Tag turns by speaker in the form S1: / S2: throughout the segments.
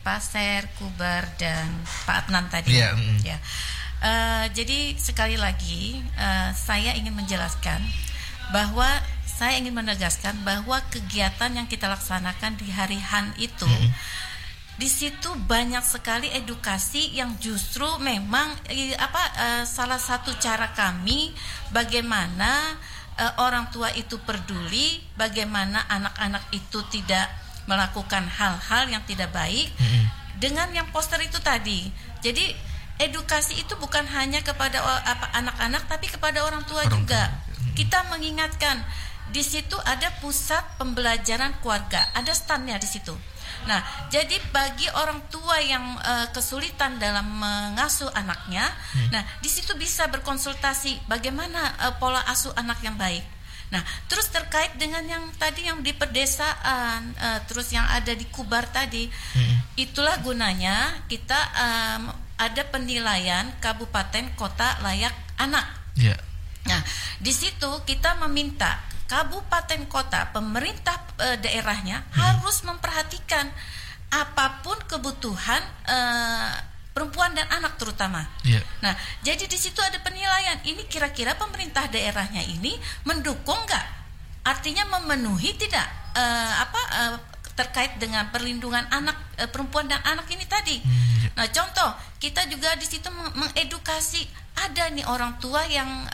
S1: Pasir, Kubar, dan Pak Adnan tadi.
S2: Yeah.
S1: Ya. Jadi sekali lagi saya ingin menjelaskan bahwa saya ingin menegaskan bahwa kegiatan yang kita laksanakan di hari Han itu di situ banyak sekali edukasi yang justru memang salah satu cara kami bagaimana orang tua itu peduli, bagaimana anak-anak itu tidak melakukan hal-hal yang tidak baik dengan yang poster itu tadi. Jadi edukasi itu bukan hanya kepada anak-anak tapi kepada orang tua juga. Kita mengingatkan di situ ada pusat pembelajaran keluarga, ada standnya di situ. Nah, jadi bagi orang tua yang kesulitan dalam mengasuh anaknya, nah di situ bisa berkonsultasi bagaimana pola asuh anak yang baik. Nah, terus terkait dengan yang tadi yang di pedesaan, terus yang ada di Kubar tadi, itulah gunanya kita ada penilaian kabupaten kota layak anak.
S2: Yeah.
S1: Nah, di situ kita meminta kabupaten kota, pemerintah daerahnya harus memperhatikan apapun kebutuhan perempuan dan anak terutama. Yeah. Nah, jadi di situ ada penilaian. Ini kira-kira pemerintah daerahnya ini mendukung nggak? Artinya memenuhi tidak terkait dengan perlindungan anak perempuan dan anak ini tadi. Nah, contoh kita juga di situ mengedukasi. Ada nih orang tua yang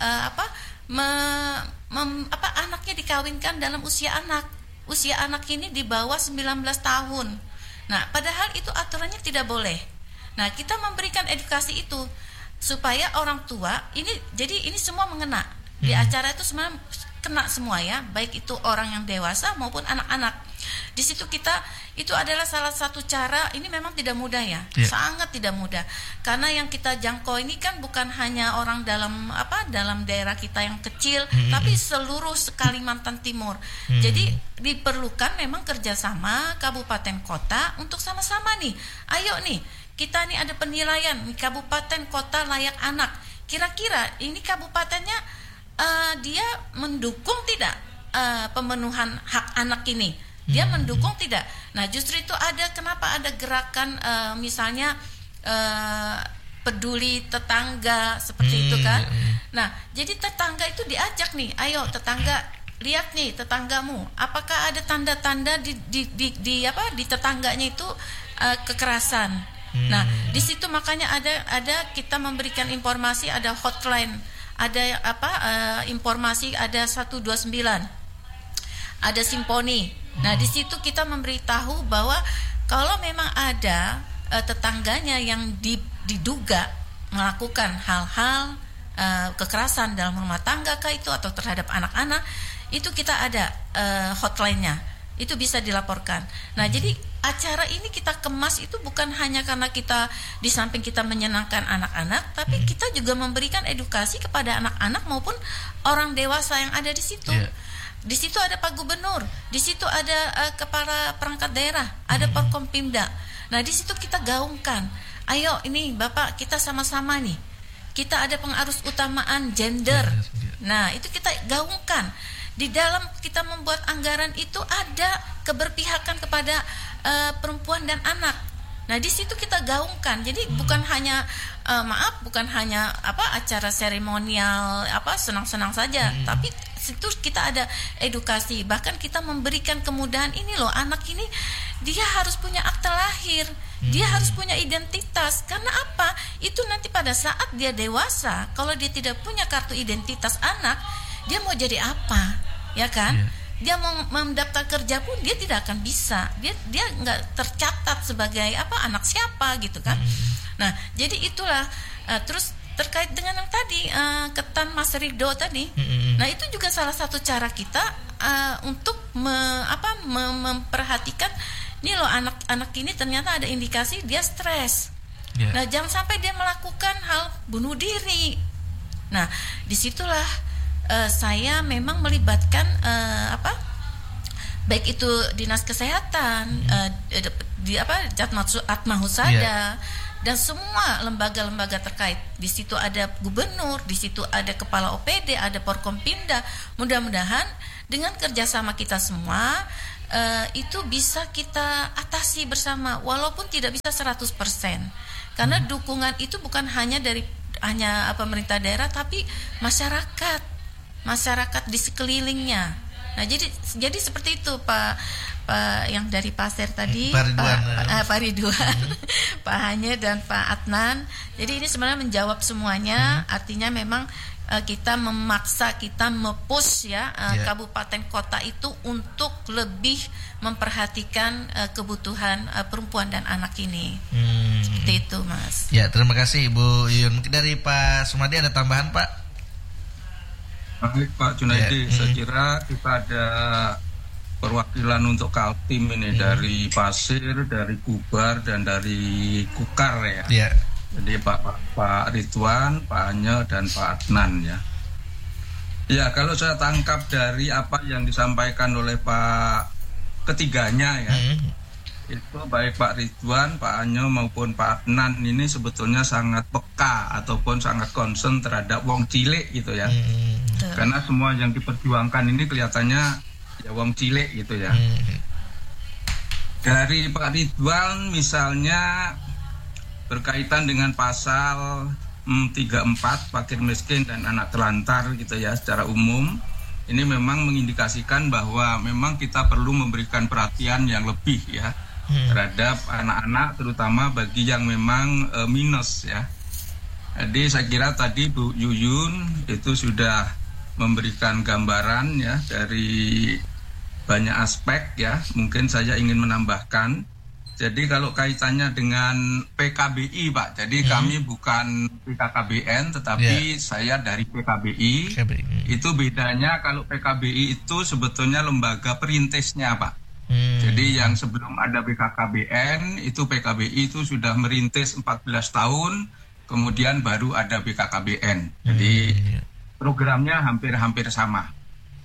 S1: anaknya dikawinkan dalam usia anak. Usia anak ini di bawah 19 tahun. Nah, padahal itu aturannya tidak boleh. Nah, kita memberikan edukasi itu supaya orang tua ini semua mengena. Di acara itu sebenarnya kena semua ya, baik itu orang yang dewasa maupun anak-anak. Di situ kita itu adalah salah satu cara. Ini memang tidak mudah ya, sangat tidak mudah. Karena yang kita jangkau ini kan bukan hanya orang dalam daerah kita yang kecil, tapi seluruh Kalimantan Timur. Jadi diperlukan memang kerjasama kabupaten kota untuk sama-sama nih. Ayo nih, kita nih ada penilaian kabupaten kota layak anak. Kira-kira ini kabupatennya dia mendukung tidak pemenuhan hak anak ini? Dia mendukung tidak? Nah, justru itu kenapa ada gerakan misalnya peduli tetangga seperti itu kan? Nah, jadi tetangga itu diajak nih, ayo tetangga, lihat nih tetanggamu, apakah ada tanda-tanda di tetangganya itu kekerasan? Nah, di situ makanya ada kita memberikan informasi, ada hotline, ada informasi, ada 129, ada simponi. Nah, di situ kita memberitahu bahwa kalau memang ada tetangganya yang diduga melakukan hal-hal kekerasan dalam rumah tangga kah itu atau terhadap anak-anak, itu kita ada hotline-nya. Itu bisa dilaporkan. Nah, jadi acara ini kita kemas itu bukan hanya karena kita di samping kita menyenangkan anak-anak, tapi kita juga memberikan edukasi kepada anak-anak maupun orang dewasa yang ada di situ. Di situ ada Pak Gubernur, di situ ada kepala perangkat daerah, ada Porkompimda. Nah, di situ kita gaungkan. Ayo ini Bapak, kita sama-sama nih. Kita ada pengarus utamaan gender. Nah, itu kita gaungkan. Di dalam kita membuat anggaran itu ada keberpihakan kepada perempuan dan anak. Nah, di situ kita gaungkan. Jadi bukan hanya bukan hanya acara seremonial senang-senang saja, tapi situ kita ada edukasi. Bahkan kita memberikan kemudahan ini loh, anak ini dia harus punya akta lahir, dia harus punya identitas. Karena apa? Itu nanti pada saat dia dewasa, kalau dia tidak punya kartu identitas anak, dia mau jadi apa? Ya kan? Dia mau mendaftar kerja pun dia tidak akan bisa. Dia nggak tercatat sebagai anak siapa gitu kan. Nah, jadi itulah terus terkait dengan yang tadi Ketan Mas Ridho tadi. Nah, itu juga salah satu cara kita untuk memperhatikan ini loh, anak-anak ini ternyata ada indikasi dia stres. Nah, jangan sampai dia melakukan hal bunuh diri. Nah, disitulah saya memang melibatkan baik itu dinas kesehatan, Atmahusada, dan semua lembaga-lembaga terkait. Di situ ada gubernur, di situ ada kepala OPD, ada Porkompimda. Mudah-mudahan dengan kerjasama kita semua, itu bisa kita atasi bersama walaupun tidak bisa 100%. Karena dukungan itu bukan hanya pemerintah daerah, tapi masyarakat di sekelilingnya. Nah, jadi seperti itu Pak yang dari Pasir tadi, Pak Ridwan, Pak Hanye dan Pak Adnan. Jadi ini sebenarnya menjawab semuanya. Artinya memang kita memaksa, kita me-push kabupaten kota itu untuk lebih memperhatikan kebutuhan perempuan dan anak ini. Seperti itu, Mas.
S2: Ya, terima kasih Ibu Yuyun. Mungkin dari Pak Sumadi ada tambahan, Pak?
S3: Baik Pak Junaidi, saya kira kita ada perwakilan untuk Kaltim ini dari Pasir, dari Kubar, dan dari Kukar ya. Jadi Pak Ridwan, Pak Hanye, dan Pak Adnan ya. Ya, kalau saya tangkap dari apa yang disampaikan oleh Pak ketiganya ya, itu baik Pak Ridwan, Pak Hanye maupun Pak Adnan ini sebetulnya sangat peka ataupun sangat concern terhadap wong cilik gitu ya. Karena semua yang diperjuangkan ini kelihatannya ya wong cilik gitu ya. Dari Pak Ridwan misalnya berkaitan dengan pasal 34 fakir miskin dan anak terlantar gitu ya, secara umum ini memang mengindikasikan bahwa memang kita perlu memberikan perhatian yang lebih ya terhadap anak-anak, terutama bagi yang memang minus ya. Jadi saya kira tadi Bu Yuyun itu sudah memberikan gambaran ya dari banyak aspek ya. Mungkin saya ingin menambahkan. Jadi kalau kaitannya dengan PKBI Pak, jadi kami bukan PKKBN tetapi saya dari PKBI. Itu bedanya, kalau PKBI itu sebetulnya lembaga perintisnya Pak. Jadi yang sebelum ada BKKBN itu PKBI itu sudah merintis 14 tahun, kemudian baru ada BKKBN. Jadi programnya hampir-hampir sama.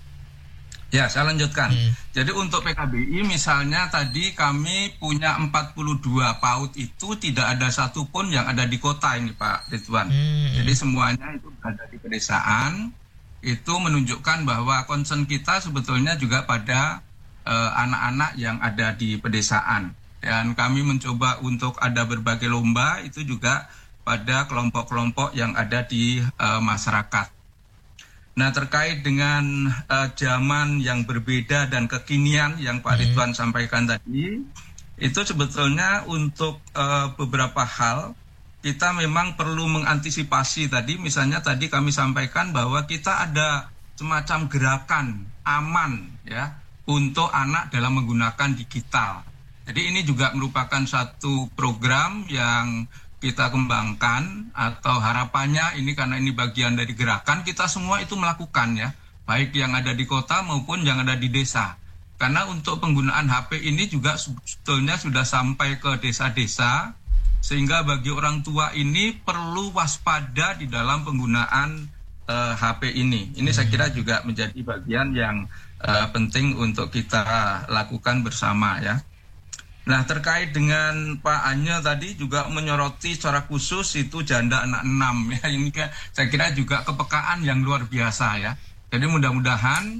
S3: Ya, saya lanjutkan. Jadi untuk PKBI misalnya tadi kami punya 42 PAUD itu tidak ada satupun yang ada di kota ini Pak Ridwan. Jadi semuanya itu berada di pedesaan. Itu menunjukkan bahwa concern kita sebetulnya juga pada anak-anak yang ada di pedesaan. Dan kami mencoba untuk ada berbagai lomba itu juga pada kelompok-kelompok yang ada di masyarakat. Nah, terkait dengan zaman yang berbeda dan kekinian yang Pak Ridwan sampaikan tadi, itu sebetulnya untuk beberapa hal kita memang perlu mengantisipasi tadi. Misalnya tadi kami sampaikan bahwa kita ada semacam gerakan aman ya untuk anak dalam menggunakan digital. Jadi ini juga merupakan satu program yang kita kembangkan, atau harapannya ini karena ini bagian dari gerakan kita semua itu melakukan ya, baik yang ada di kota maupun yang ada di desa. Karena untuk penggunaan HP ini juga sebetulnya sudah sampai ke desa-desa, sehingga bagi orang tua ini perlu waspada di dalam penggunaan HP ini. Ini saya kira juga menjadi bagian yang penting untuk kita lakukan bersama ya. Nah, terkait dengan Pak Hanye tadi juga menyoroti secara khusus itu janda anak 6 ya. Ini saya kira juga kepekaan yang luar biasa ya. Jadi mudah-mudahan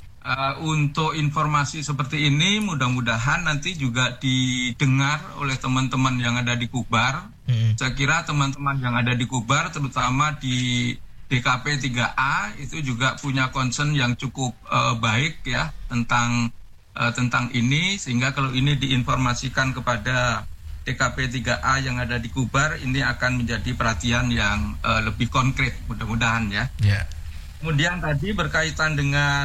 S3: untuk informasi seperti ini mudah-mudahan nanti juga didengar oleh teman-teman yang ada di Kubar. Saya kira teman-teman yang ada di Kubar terutama di DKP 3A itu juga punya concern yang cukup baik ya tentang ini, sehingga kalau ini diinformasikan kepada TKP 3A yang ada di Kubar, ini akan menjadi perhatian yang lebih konkret mudah-mudahan ya. Kemudian tadi berkaitan dengan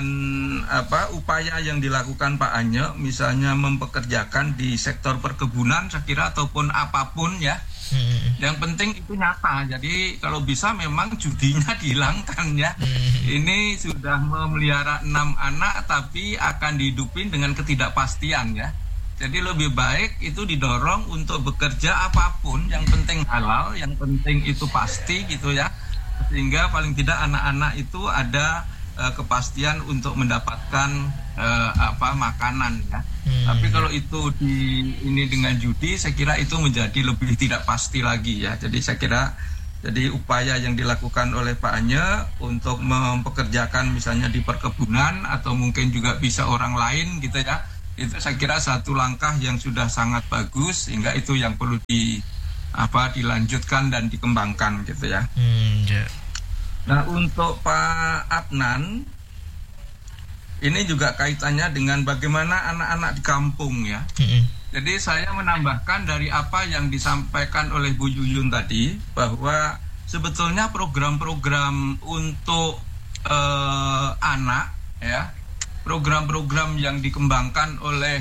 S3: upaya yang dilakukan Pak Hanye, misalnya mempekerjakan di sektor perkebunan, saya kira ataupun apapun ya. Yang penting itu nyata. Jadi kalau bisa memang judinya dihilangkan ya. Ini sudah memelihara 6 anak tapi akan dihidupin dengan ketidakpastian ya. Jadi lebih baik itu didorong untuk bekerja apapun, yang penting halal, yang penting itu pasti gitu ya. Sehingga paling tidak anak-anak itu ada kepastian untuk mendapatkan makanan ya. Tapi kalau itu ini dengan judi, saya kira itu menjadi lebih tidak pasti lagi ya. Jadi saya kira upaya yang dilakukan oleh Pak Hanye untuk mempekerjakan misalnya di perkebunan atau mungkin juga bisa orang lain gitu ya, itu saya kira satu langkah yang sudah sangat bagus, sehingga itu yang perlu dilanjutkan dan dikembangkan gitu ya. Nah, untuk Pak Adnan, ini juga kaitannya dengan bagaimana anak-anak di kampung ya. Jadi saya menambahkan dari apa yang disampaikan oleh Bu Yuyun tadi, bahwa sebetulnya program-program untuk anak ya, program-program yang dikembangkan oleh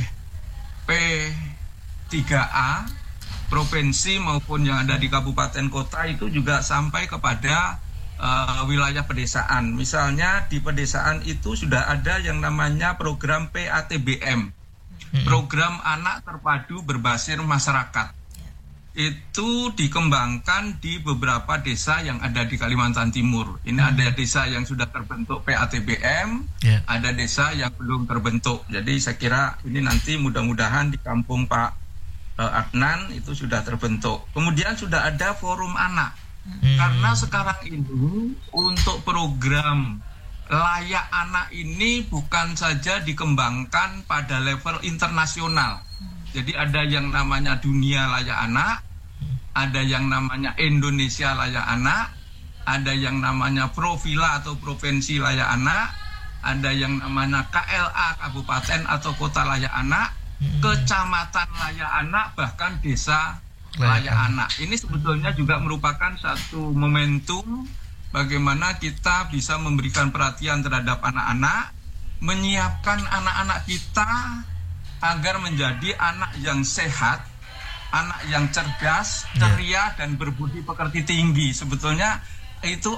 S3: P3A provinsi maupun yang ada di kabupaten kota itu juga sampai kepada wilayah pedesaan. Misalnya di pedesaan itu sudah ada yang namanya program PATBM, program anak terpadu berbasis masyarakat. Itu dikembangkan di beberapa desa yang ada di Kalimantan Timur. Ini ada desa yang sudah terbentuk PATBM, ada desa yang belum terbentuk. Jadi saya kira ini nanti mudah-mudahan di kampung Pak Adnan itu sudah terbentuk. Kemudian sudah ada forum anak. Karena sekarang ini untuk program layak anak ini bukan saja dikembangkan pada level internasional. Jadi ada yang namanya dunia layak anak, ada yang namanya Indonesia layak anak, ada yang namanya Provila atau provinsi layak anak, ada yang namanya KLA kabupaten atau kota layak anak, kecamatan layak anak, bahkan desa layak anak. Ini sebetulnya juga merupakan satu momentum bagaimana kita bisa memberikan perhatian terhadap anak-anak, menyiapkan anak-anak kita agar menjadi anak yang sehat, anak yang cerdas, ceria dan berbudi pekerti tinggi. Sebetulnya itu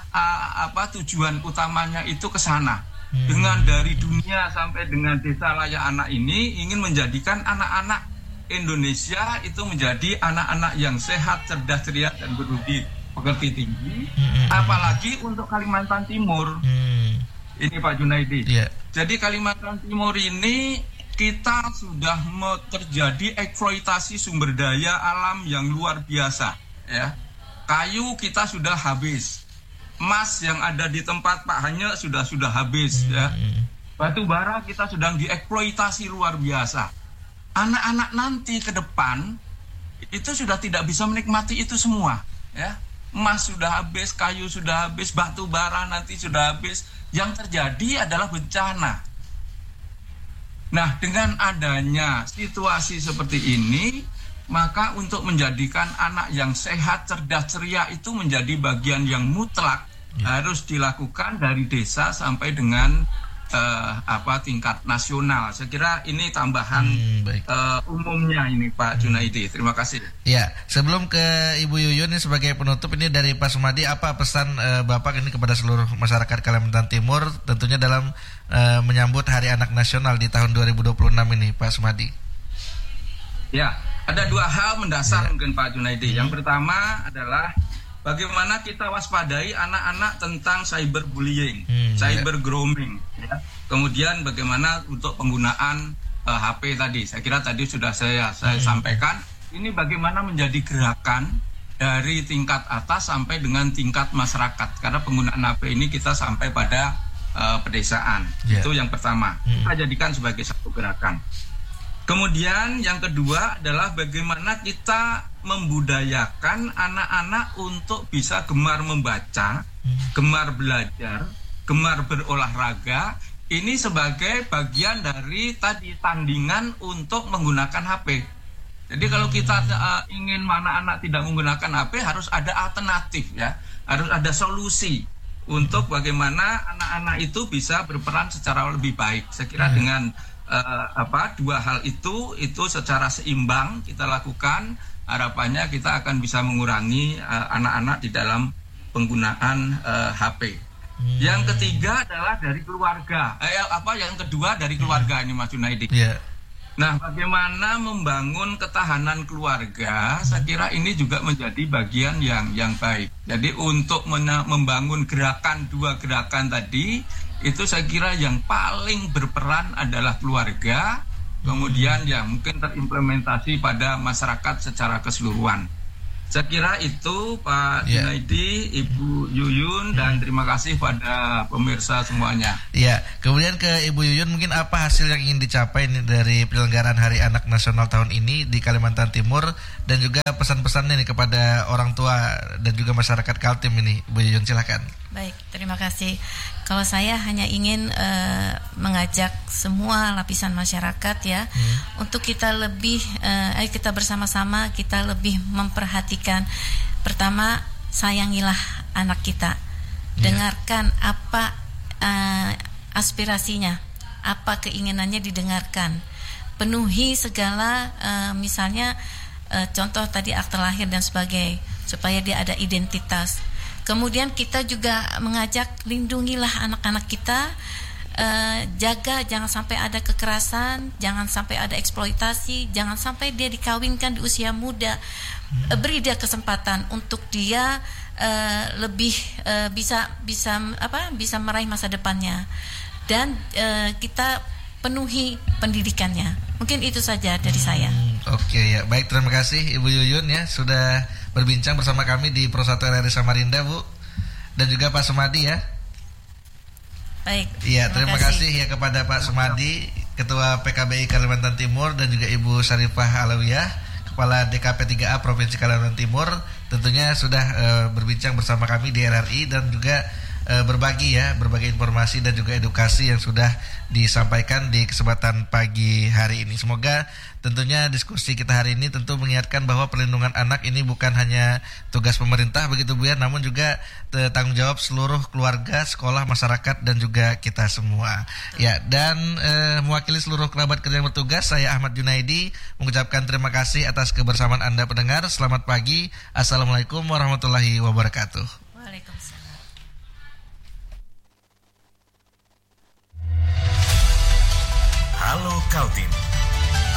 S3: tujuan utamanya itu ke sana. Dengan dari dunia sampai dengan desa layak anak ini ingin menjadikan anak-anak Indonesia itu menjadi anak-anak yang sehat, cerdas, ceria dan berbudi pekerti tinggi. Apalagi untuk Kalimantan Timur. Ini Pak Junaidi. Jadi Kalimantan Timur ini kita sudah terjadi eksploitasi sumber daya alam yang luar biasa ya. Kayu kita sudah habis, emas yang ada di tempat Pak Hanya sudah habis ya. Batu bara kita sedang dieksploitasi luar biasa. Anak-anak nanti ke depan itu sudah tidak bisa menikmati itu semua ya. Emas sudah habis, kayu sudah habis, batu bara nanti sudah habis. Yang terjadi adalah bencana. Nah, dengan adanya situasi seperti ini, maka untuk menjadikan anak yang sehat, cerdas, ceria itu menjadi bagian yang mutlak harus dilakukan dari desa sampai dengan tingkat nasional. Saya kira ini tambahan umumnya ini Pak Junaidi. Terima kasih.
S2: Ya, sebelum ke Ibu Yuyun ini sebagai penutup, ini dari Pak Sumadi, apa pesan Bapak ini kepada seluruh masyarakat Kalimantan Timur tentunya dalam menyambut Hari Anak Nasional di tahun 2026 ini, Pak Sumadi?
S3: Ya, ada dua hal mendasar mungkin Pak Junaidi. Yang pertama adalah bagaimana kita waspadai anak-anak tentang cyberbullying, cyber grooming ya. Kemudian bagaimana untuk penggunaan HP tadi. Saya kira tadi sudah saya sampaikan. Ini bagaimana menjadi gerakan dari tingkat atas sampai dengan tingkat masyarakat. Karena penggunaan HP ini kita sampai pada pedesaan. Itu yang pertama. Kita jadikan sebagai satu gerakan. Kemudian yang kedua adalah bagaimana kita membudayakan anak-anak untuk bisa gemar membaca, gemar belajar, gemar berolahraga. Ini sebagai bagian dari tadi tandingan untuk menggunakan HP. Jadi kalau kita ingin anak-anak tidak menggunakan HP, harus ada alternatif ya, harus ada solusi untuk bagaimana anak-anak itu bisa berperan secara lebih baik. Saya kira dengan dua hal itu secara seimbang kita lakukan, harapannya kita akan bisa mengurangi anak-anak di dalam penggunaan HP. Yang ketiga adalah dari keluarga. Yang kedua dari keluarga ini Mas Junaidi. Nah, bagaimana membangun ketahanan keluarga, saya kira ini juga menjadi bagian yang baik. Jadi untuk membangun dua gerakan tadi, itu saya kira yang paling berperan adalah keluarga, kemudian yang mungkin terimplementasi pada masyarakat secara keseluruhan. Saya kira itu Pak Junaidi, Ibu Yuyun, dan terima kasih pada pemirsa semuanya.
S2: Ya, kemudian ke Ibu Yuyun, mungkin apa hasil yang ingin dicapai dari penyelenggaraan Hari Anak Nasional tahun ini di Kalimantan Timur, dan juga pesan-pesan ini kepada orang tua dan juga masyarakat Kaltim ini, Ibu Yuyun, silakan.
S1: Baik, terima kasih. Kalau saya hanya ingin mengajak semua lapisan masyarakat ya, untuk kita lebih, ayo kita bersama-sama kita lebih memperhatikan. Pertama, sayangilah anak kita, dengarkan apa aspirasinya, apa keinginannya didengarkan, penuhi segala misalnya contoh tadi akte lahir dan sebagainya, supaya dia ada identitas. Kemudian kita juga mengajak, lindungilah anak-anak kita, jaga jangan sampai ada kekerasan, jangan sampai ada eksploitasi, jangan sampai dia dikawinkan di usia muda. Beri dia kesempatan untuk dia lebih bisa meraih masa depannya, dan kita penuhi pendidikannya. Mungkin itu saja dari saya.
S2: Oke, ya, baik, terima kasih Ibu Yuyun ya sudah berbincang bersama kami di Pro 1 RRI Samarinda, Bu, dan juga Pak Sumadi ya.
S1: Baik.
S2: Iya, terima kasih ya kepada Pak Sumadi, Ketua PKBI Kalimantan Timur, dan juga Ibu Syarifah Alawiyah, Kepala DKP 3A Provinsi Kalimantan Timur, tentunya sudah berbincang bersama kami di RRI dan juga berbagi informasi dan juga edukasi yang sudah disampaikan di kesempatan pagi hari ini. Semoga tentunya diskusi kita hari ini tentu mengingatkan bahwa perlindungan anak ini bukan hanya tugas pemerintah begitu Bu ya, namun juga tanggung jawab seluruh keluarga, sekolah, masyarakat, dan juga kita semua. Ya, dan mewakili seluruh kerabat kerja yang bertugas, saya Ahmad Junaidi mengucapkan terima kasih atas kebersamaan Anda pendengar. Selamat pagi. Assalamualaikum warahmatullahi wabarakatuh.
S1: Waalaikumsalam.
S4: Halo Kaltim.